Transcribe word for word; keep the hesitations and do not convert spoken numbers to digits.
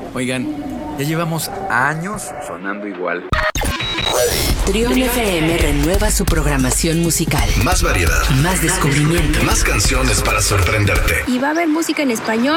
Oigan, ya llevamos años sonando igual. Trión F M renueva su programación musical. Más variedad. Más descubrimiento. Más canciones para sorprenderte. Y va a haber música en español